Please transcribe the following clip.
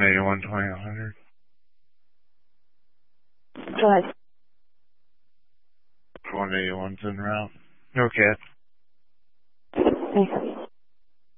181, 2000. Go ahead. 181's en route. Okay. Thanks.